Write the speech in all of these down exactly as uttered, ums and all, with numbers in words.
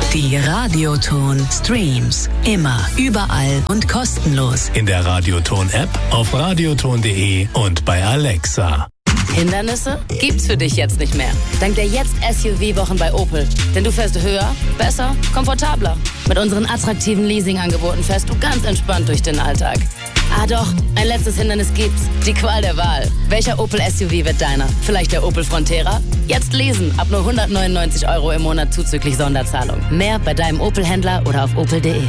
Die Radioton Streams. Immer, überall und kostenlos. In der Radioton-App, auf radioton punkt de und bei Alexa. Hindernisse gibt's für dich jetzt nicht mehr. Dank der Jetzt-S U V-Wochen bei Opel. Denn du fährst höher, besser, komfortabler. Mit unseren attraktiven Leasing-Angeboten fährst du ganz entspannt durch den Alltag. Ah doch, ein letztes Hindernis gibt's. Die Qual der Wahl. Welcher Opel S U V wird deiner? Vielleicht der Opel Frontera? Jetzt lesen, ab nur hundertneunundneunzig Euro im Monat zuzüglich Sonderzahlung. Mehr bei deinem Opel-Händler oder auf opel punkt de.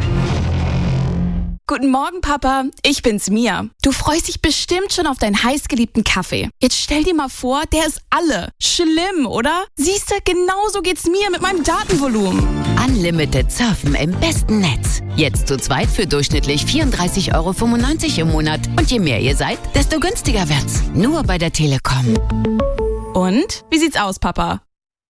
Guten Morgen, Papa. Ich bin's, Mia. Du freust dich bestimmt schon auf deinen heißgeliebten Kaffee. Jetzt stell dir mal vor, der ist alle. Schlimm, oder? Siehst du, genauso geht's mir mit meinem Datenvolumen. Unlimited Surfen im besten Netz. Jetzt zu zweit für durchschnittlich vierunddreißig Euro fünfundneunzig im Monat. Und je mehr ihr seid, desto günstiger wird's. Nur bei der Telekom. Und? Wie sieht's aus, Papa?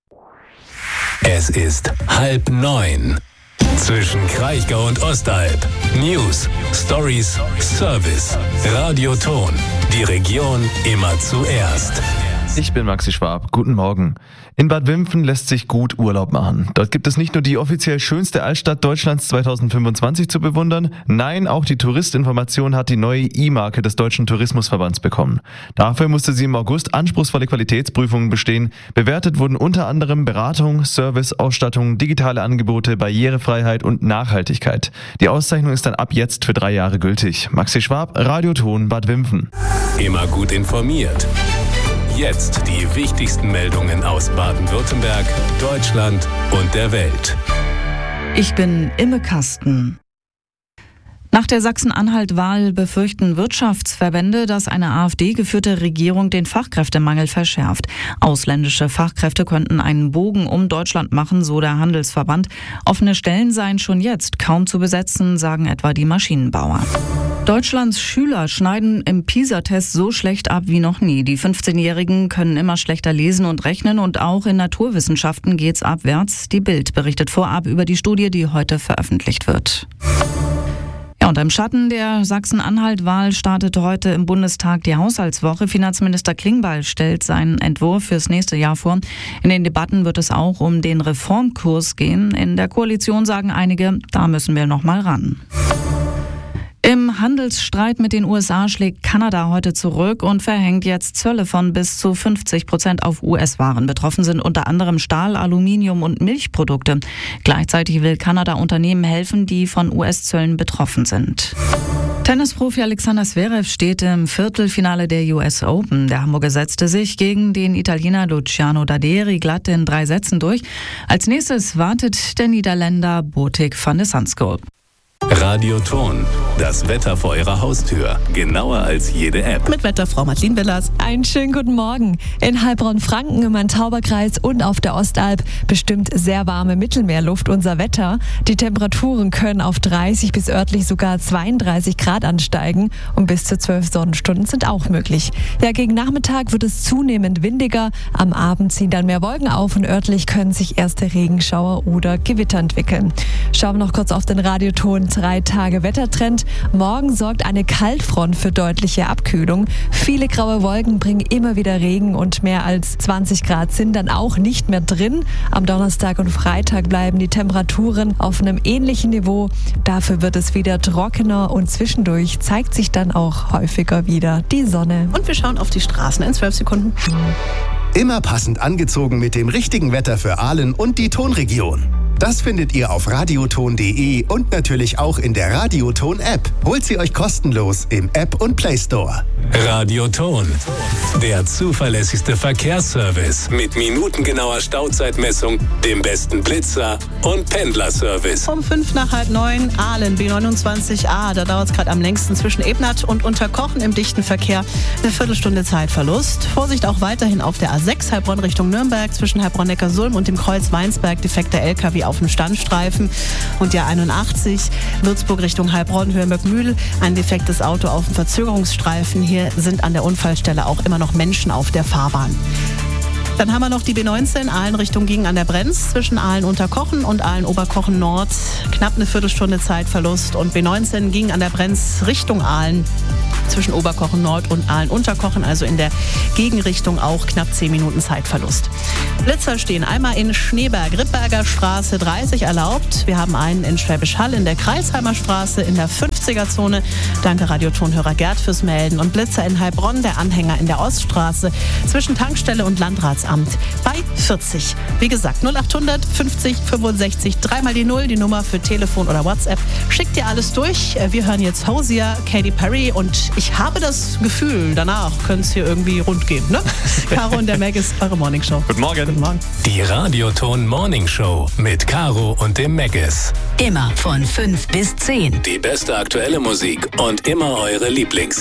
Es ist halb neun. Zwischen Kraichgau und Ostalb. News, Stories, Service. Radioton. Die Region immer zuerst. Ich bin Maxi Schwab. Guten Morgen. In Bad Wimpfen lässt sich gut Urlaub machen. Dort gibt es nicht nur die offiziell schönste Altstadt Deutschlands zweitausendfünfundzwanzig zu bewundern, nein, auch die Touristinformation hat die neue I-Marke des Deutschen Tourismusverbands bekommen. Dafür musste sie im August anspruchsvolle Qualitätsprüfungen bestehen. Bewertet wurden unter anderem Beratung, Service, Ausstattung, digitale Angebote, Barrierefreiheit und Nachhaltigkeit. Die Auszeichnung ist dann ab jetzt für drei Jahre gültig. Maxi Schwab, Radioton, Bad Wimpfen. Immer gut informiert. Jetzt die wichtigsten Meldungen aus Baden-Württemberg, Deutschland und der Welt. Ich bin Imme Kasten. Nach der Sachsen-Anhalt-Wahl befürchten Wirtschaftsverbände, dass eine AfD-geführte Regierung den Fachkräftemangel verschärft. Ausländische Fachkräfte könnten einen Bogen um Deutschland machen, so der Handelsverband. Offene Stellen seien schon jetzt kaum zu besetzen, sagen etwa die Maschinenbauer. Deutschlands Schüler schneiden im PISA-Test so schlecht ab wie noch nie. Die fünfzehnjährigen können immer schlechter lesen und rechnen und auch in Naturwissenschaften geht's abwärts. Die Bild berichtet vorab über die Studie, die heute veröffentlicht wird. Ja, und im Schatten der Sachsen-Anhalt-Wahl startet heute im Bundestag die Haushaltswoche. Finanzminister Klingbeil stellt seinen Entwurf fürs nächste Jahr vor. In den Debatten wird es auch um den Reformkurs gehen. In der Koalition sagen einige, da müssen wir noch mal ran. Im Handelsstreit mit den U S A schlägt Kanada heute zurück und verhängt jetzt Zölle von bis zu fünfzig Prozent auf U S-Waren. Betroffen sind unter anderem Stahl, Aluminium und Milchprodukte. Gleichzeitig will Kanada Unternehmen helfen, die von U S-Zöllen betroffen sind. Tennisprofi Alexander Zverev steht im Viertelfinale der U S Open. Der Hamburger setzte sich gegen den Italiener Luciano Daderi glatt in drei Sätzen durch. Als nächstes wartet der Niederländer Botic van de Zandschulp. Radioton. Das Wetter vor Ihrer Haustür. Genauer als jede App. Mit Wetterfrau Martin Willers. Einen schönen guten Morgen. In Heilbronn-Franken, im Main-Tauber-Kreis und auf der Ostalb bestimmt sehr warme Mittelmeerluft unser Wetter. Die Temperaturen können auf dreißig bis örtlich sogar zweiunddreißig Grad ansteigen und bis zu zwölf Sonnenstunden sind auch möglich. Ja, gegen Nachmittag wird es zunehmend windiger. Am Abend ziehen dann mehr Wolken auf und örtlich können sich erste Regenschauer oder Gewitter entwickeln. Schauen wir noch kurz auf den Radioton. Drei Tage Wettertrend. Morgen sorgt eine Kaltfront für deutliche Abkühlung. Viele graue Wolken bringen immer wieder Regen und mehr als zwanzig Grad sind dann auch nicht mehr drin. Am Donnerstag und Freitag bleiben die Temperaturen auf einem ähnlichen Niveau. Dafür wird es wieder trockener und zwischendurch zeigt sich dann auch häufiger wieder die Sonne. Und wir schauen auf die Straßen in zwölf Sekunden. Immer passend angezogen mit dem richtigen Wetter für Aalen und die Tonregion. Das findet ihr auf radioton punkt de und natürlich auch in der Radioton-App. Holt sie euch kostenlos im App und Play Store. Radioton. Der zuverlässigste Verkehrsservice mit minutengenauer Stauzeitmessung, dem besten Blitzer und Pendlerservice. Um fünf nach halb neun, Aalen B neunundzwanzig a. Da dauert es gerade am längsten zwischen Ebnat und Unterkochen im dichten Verkehr. Eine Viertelstunde Zeitverlust. Vorsicht auch weiterhin auf der A sechs Heilbronn Richtung Nürnberg zwischen Heilbronn-Neckarsulm und dem Kreuz Weinsberg. Defekter L K W auf dem Standstreifen. Und der einundachtzig Würzburg Richtung Heilbronn Hörnberg-Mühl. Ein defektes Auto auf dem Verzögerungsstreifen. Hier sind an der Unfallstelle auch immer noch Menschen auf der Fahrbahn. Dann haben wir noch die B neunzehn, Aalen Richtung Giegen an der Brenz, zwischen Aalen-Unterkochen und Aalen-Oberkochen Nord. Knapp eine Viertelstunde Zeitverlust. Und B neunzehn Giegen an der Brenz Richtung Aalen. zwischen Oberkochen Nord und Aalen-Unterkochen, also in der Gegenrichtung auch knapp zehn Minuten Zeitverlust. Blitzer stehen einmal in Schneeberg, Rippberger Straße dreißig erlaubt. Wir haben einen in Schwäbisch Hall in der Kreisheimer Straße in der fünfziger-Zone. Danke Radiotonhörer Gerd fürs Melden. Und Blitzer in Heilbronn, der Anhänger in der Oststraße zwischen Tankstelle und Landratsamt bei vierzig. Wie gesagt, null achthundert fünfzig fünfundsechzig, dreimal die Null, die Nummer für Telefon oder WhatsApp. Schickt ihr alles durch. Wir hören jetzt Hosier, Katy Perry und ich habe das Gefühl, danach könnte es hier irgendwie rund gehen. Ne? Caro und der Meg ist eure Morning Show. Guten Morgen. Guten Morgen. Die Radioton Morning Show mit Caro und dem Meggis. Immer von fünf bis zehn. Die beste aktuelle Musik und immer eure Lieblings